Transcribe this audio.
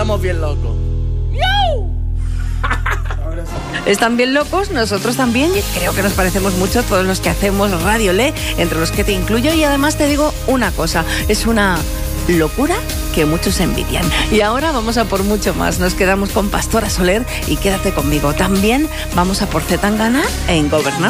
estamos bien locos. Están bien locos, nosotros también, y creo que nos parecemos mucho todos los que hacemos Radio Le, entre los que te incluyo, y además te digo una cosa, es una locura que muchos envidian. Y ahora vamos a por mucho más, nos quedamos con Pastora Soler y quédate conmigo, también vamos a por Zetangana en Governanza.